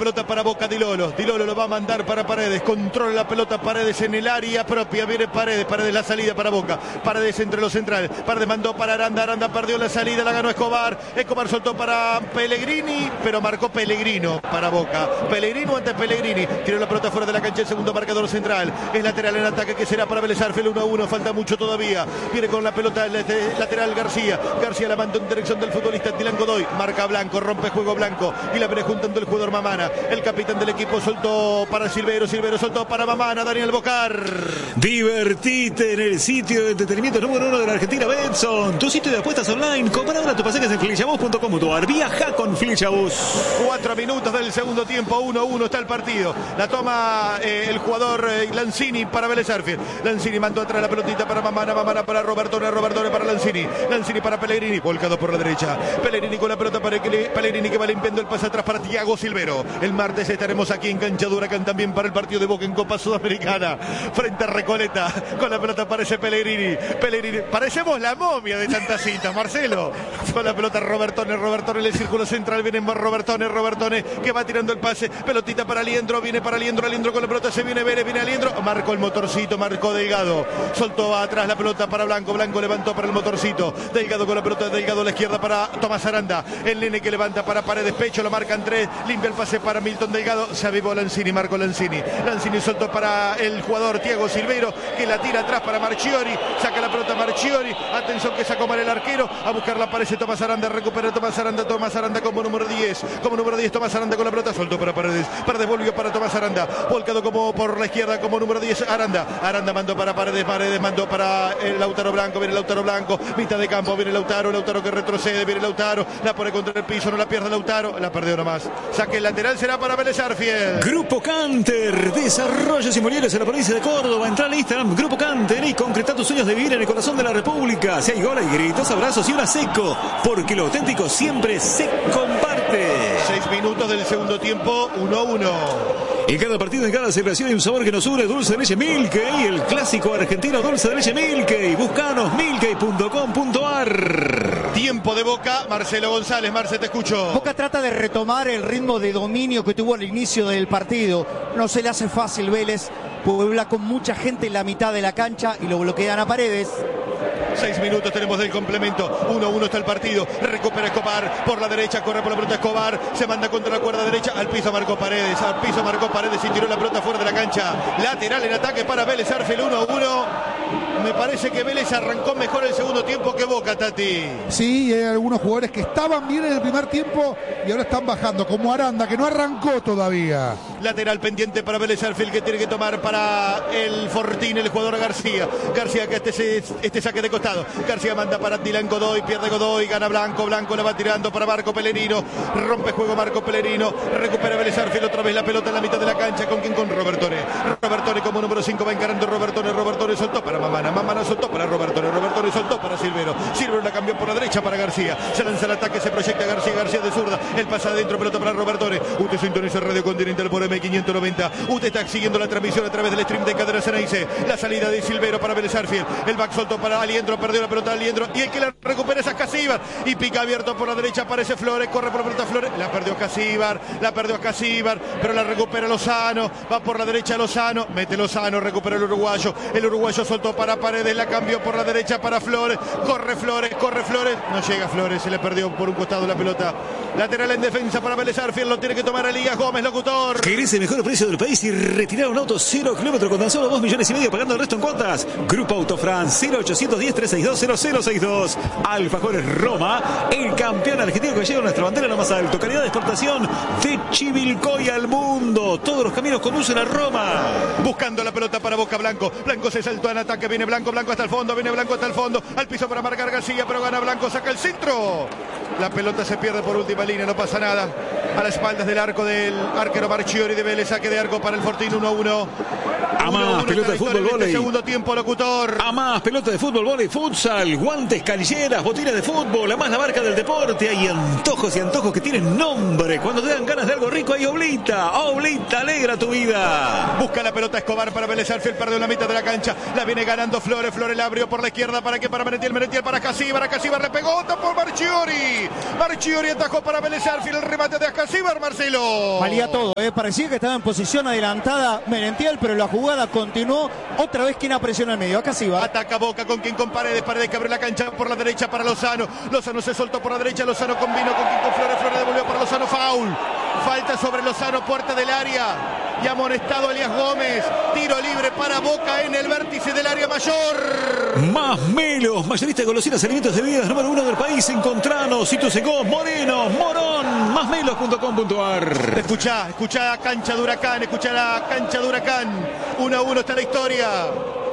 pelota para Boca, Di Lolo lo va a mandar para Paredes, controla la pelota Paredes en el área propia, viene Paredes la salida para Boca, Paredes entre los centrales, Paredes mandó para Aranda perdió la salida, la ganó Escobar soltó para Pellegrini, pero marcó Pellegrino para Boca, Pellegrino ante Pellegrini, tiró la pelota fuera de la cancha, el segundo marcador central, es lateral en ataque que será para Vélez Sarsfield, 1-1, falta mucho todavía, viene con la pelota lateral García la mandó en dirección del futbolista Dylan Godoy, marca Blanco, rompe juego Blanco y la viene juntando el jugador Mamana, el capitán del equipo soltó para Silvero soltó para Mamana, Daniel Bocar. Divertite en el sitio de entretenimiento número 1 de la Argentina, Betson, tu sitio de apuestas online. Compra ahora tus pasajes en flechabus.com.ar. Viaja con Flechabus. 4 minutos del segundo tiempo, 1-1 está el partido. La toma el jugador Lanzini para Vélez Sarsfield. Lanzini mandó atrás la pelotita para Mamana para Robertone para Lanzini para Pellegrini, volcado por la derecha. Pellegrini con la pelota para Pellegrini que va limpiando el pase atrás para Thiago Silvero. El martes estaremos aquí en Cancha de Huracán también para el partido de Boca en Copa Sudamericana. Frente a Recoleta, con la pelota aparece Pellegrini. Parecemos la momia de tantas citas, Marcelo. Con la pelota Robertone en el círculo central, viene Robertone que va tirando el pase, pelotita para Aliendro, viene para Aliendro con la pelota, se viene Vélez, viene Aliendro, marcó el motorcito, marcó Delgado, soltó atrás la pelota para Blanco levantó para el motorcito, Delgado con la pelota, Delgado a la izquierda para Tomás Aranda, el nene que levanta para Paredes, pecho, lo marcan 3, limpia el pase para Milton Delgado, se avivó Lanzini, marcó Lanzini soltó para el jugador Thiago Silvero, que la tira atrás para Marchiori, saca la pelota Marchiori, atención que sacó mal el arquero, a buscarla aparece Tomás Aranda, recupera Tomás Aranda como número 10, Tomás Aranda con la pelota, soltó para Paredes volvió para Tomás Aranda, volcado como por la izquierda como número 10, Aranda mandó para Paredes mandó para el Lautaro Blanco, viene Lautaro Blanco, mitad de campo, viene Lautaro que retrocede, viene Lautaro, la pone contra el piso, no la pierde Lautaro, la perdió nomás, saque lateral será para Vélez Sarsfield. Grupo Canter, desarrollos inmobiliarios en la provincia de Córdoba, entra al Instagram Grupo Canter y concreta tus sueños de vivir en el corazón de la República. Si hay gol, hay gritos, abrazos y una seco, porque lo auténtico siempre se comparte. 6 minutos del segundo tiempo, 1-1. En cada partido, en cada celebración hay un sabor que nos une, dulce de leche Milkey, el clásico argentino dulce de leche Milkey. Búscanos milkey.com.ar. Tiempo de Boca, Marcelo González. Marce, te escucho. Boca trata de retomar el ritmo de dominio que tuvo al inicio del partido. No se le hace fácil Vélez, puebla con mucha gente en la mitad de la cancha y lo bloquean a Paredes. 6 minutos tenemos del complemento, 1-1 está el partido, recupera Escobar por la derecha, corre por la pelota Escobar, se manda contra la cuerda derecha, al piso marcó Paredes y tiró la pelota fuera de la cancha, lateral en ataque para Vélez Sarsfield, 1-1. Me parece que Vélez arrancó mejor el segundo tiempo que Boca, Tati. Sí, hay algunos jugadores que estaban bien en el primer tiempo y ahora están bajando, como Aranda, que no arrancó todavía. Lateral pendiente para Vélez Sarsfield, que tiene que tomar para el Fortín, el jugador García que este saque de costado. García manda para Dylan Godoy, pierde Godoy, gana Blanco la va tirando para Marco Pellegrino, rompe juego Marco Pellegrino, recupera Vélez Sarsfield otra vez la pelota en la mitad de la cancha, ¿con Robertone como número 5 va encarando Robertone soltó para Mamana soltó para Robertone soltó para Silvero la cambió por la derecha para García, se lanza el ataque, se proyecta García de zurda, el pasa adentro, pelota para Robertone. Usted sintoniza Radio Continental por M590, usted está siguiendo la transmisión a través del stream de Cadena Ceneice, la salida de Silvero para Vélez Sarsfield, el back soltó para Aliendro, perdió la pelota Aliendro y el que la recupera es Casíbar y pica abierto por la derecha, aparece Flores, corre por la pelota Flores, la perdió Casíbar, pero la recupera Lozano, va por la derecha Lozano, mete Lozano, recupera el uruguayo soltó para Paredes, la cambió por la derecha para Flores, corre Flores, no llega Flores, se le perdió por un costado la pelota, lateral en defensa para Vélez Sarsfield, lo tiene que tomar Elías Gómez, locutor. ¿Querés el mejor precio del país y retirar un auto 0 kilómetros con tan solo 2,5 millones pagando el resto en cuotas? Grupo Autofrance 0810-362-0062. Alfajores Roma, el campeón argentino que lleva nuestra bandera lo más alto. Calidad de exportación de Chivilcoy al mundo. Todos los caminos conducen a Roma. Buscando la pelota para Boca, Blanco se saltó en ataque, viene Blanco hasta el fondo, al piso para marcar García, pero gana Blanco, saca el centro. La pelota se pierde por última línea, no pasa nada. A las espaldas del arco del arquero Marchiori de Vélez, saque de arco para el Fortín, 1-1. A más pelota de fútbol, vóley. Segundo tiempo, locutor. A más pelota de fútbol, vóley, futsal, guantes, canilleras, botines de fútbol. A más la marca del deporte. Hay antojos y antojos que tienen nombre. Cuando te dan ganas de algo rico, hay Oblita. Oblita alegra tu vida. Busca la pelota Escobar para Vélez Sarsfield. Perdió en la mitad de la cancha. La viene ganando Flores. Flores la abrió por la izquierda. ¿Para qué? Para Merentiel. Merentiel para Casíbar. Casíbar le pegó. Tapó Marchiori. Marchiori atajó para Vélez Sarsfield. El remate de Casíbar, Marcelo. Valía todo, parecía que estaba en posición adelantada Merentiel, pero la jugada continuó. Otra vez quien presiona al medio. Acá sí va. Ataca Boca con quien con Paredes. Paredes que abre la cancha por la derecha para Lozano. Lozano se soltó por la derecha. Lozano combinó con quien con Flores. Flores devolvió para Lozano. Foul. Falta sobre Lozano, puerta del área. Y amonestado Elías Gómez. Tiro libre para Boca en el vértice del área mayor. Más Melos, mayorista de golosinas, alimentos de bebidas número 1 del país. Encontranos, Sitio Secó, Moreno, Morón, másmelos.com.ar. Escuchá Cancha de Huracán, escuchá la Cancha de Huracán. 1-1 está la historia.